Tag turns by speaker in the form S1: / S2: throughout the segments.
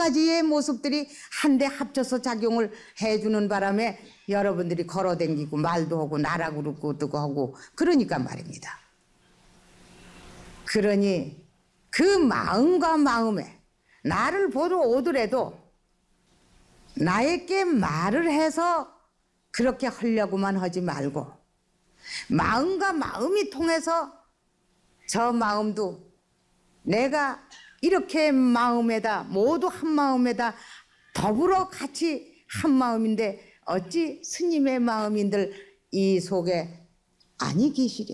S1: 가지의 모습들이 한데 합쳐서 작용을 해주는 바람에 여러분들이 걸어다니고 말도 하고 나라 그러고 뜨고 하고 그러니까 말입니다. 그러니 그 마음과 마음에 나를 보러 오더라도 나에게 말을 해서 그렇게 하려고만 하지 말고 마음과 마음이 통해서 저 마음도 내가 이렇게 마음에다 모두 한 마음에다 더불어 같이 한 마음인데 어찌 스님의 마음인들 이 속에 아니 계시랴.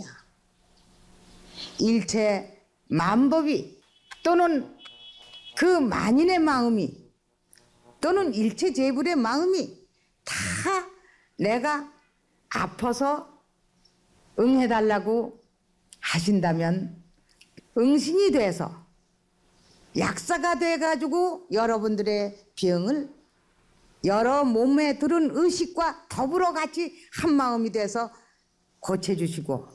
S1: 일체 만법이 또는 그 만인의 마음이 또는 일체 제불의 마음이 다 내가 아파서 응해달라고 하신다면 응신이 돼서 약사가 돼가지고 여러분들의 병을 여러 몸에 들은 의식과 더불어 같이 한 마음이 돼서 고쳐주시고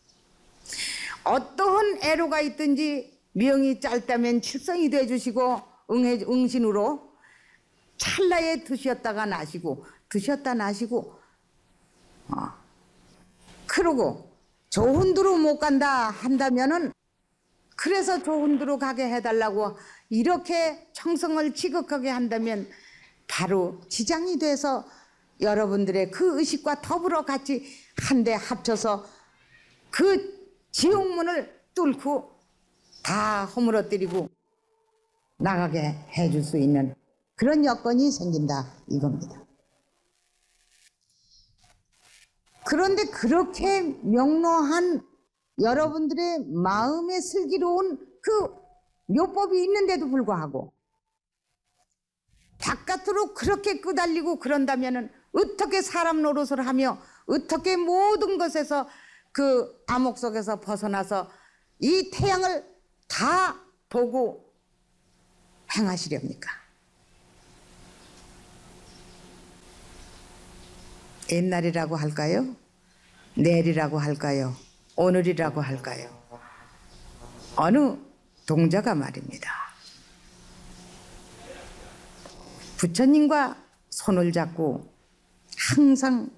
S1: 어떠한 애로가 있든지 명이 짧다면 칠성이 돼주시고 응신으로 찰나에 드셨다가 나시고 드셨다 나시고 그러고 좋은 데로 못 간다 한다면은 그래서 좋은 데로 가게 해달라고 이렇게 청성을 지극하게 한다면 바로 지장이 돼서 여러분들의 그 의식과 더불어 같이 한데 합쳐서 그 지옥문을 뚫고 다 허물어뜨리고 나가게 해줄 수 있는 그런 여건이 생긴다 이겁니다. 그런데 그렇게 명료한 여러분들의 마음에 슬기로운 그 묘법이 있는데도 불구하고 바깥으로 그렇게 끄달리고 그런다면은 어떻게 사람 노릇을 하며 어떻게 모든 것에서 그 암흑 속에서 벗어나서 이 태양을 다 보고 행하시렵니까? 옛날이라고 할까요? 내일이라고 할까요? 오늘이라고 할까요? 어느 동자가 말입니다. 부처님과 손을 잡고 항상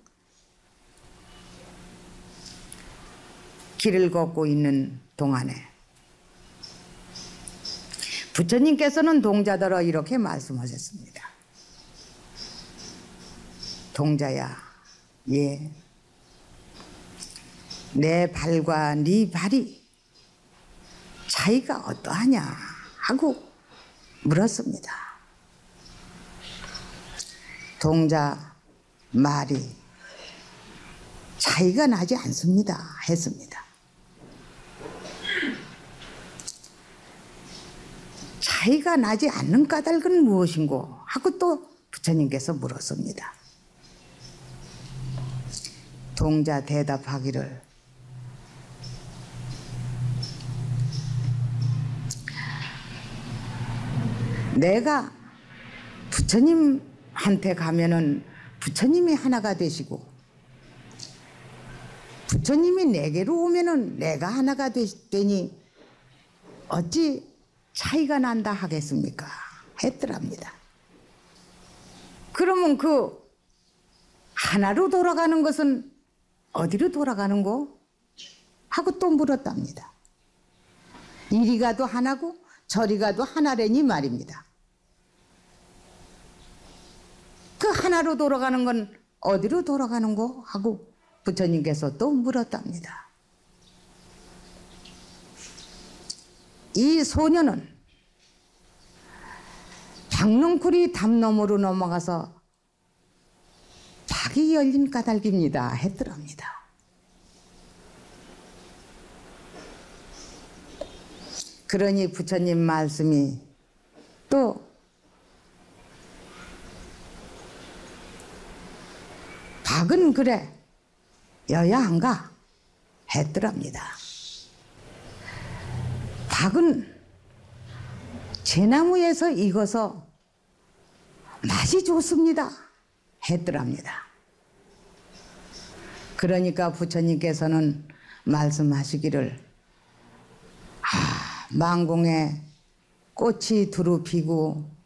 S1: 길을 걷고 있는 동안에 부처님께서는 동자더러 이렇게 말씀하셨습니다. 동자야, 예, 내 발과 네 발이 차이가 어떠하냐 하고 물었습니다. 동자 말이 차이가 나지 않습니다 했습니다. 차이가 나지 않는 까닭은 무엇인고 하고 또 부처님께서 물었습니다. 동자 대답하기를 내가 부처님한테 가면은 부처님이 하나가 되시고 부처님이 내게로 오면은 내가 하나가 되니 어찌 차이가 난다 하겠습니까? 했더랍니다. 그러면 그 하나로 돌아가는 것은 어디로 돌아가는 거? 하고 또 물었답니다. 이리 가도 하나고 저리 가도 하나래니 말입니다. 그 하나로 돌아가는 건 어디로 돌아가는 거? 하고 부처님께서 또 물었답니다. 이 소녀는 박농쿨이 담 너머로 넘어가서 박이 열린 까닭입니다 했더랍니다. 그러니 부처님 말씀이 또 박은 그래 여야 안 가 했더랍니다. 박은 제나무에서 익어서 맛이 좋습니다 했더랍니다. 그러니까 부처님께서는 말씀하시기를 망공에 꽃이 두루 피고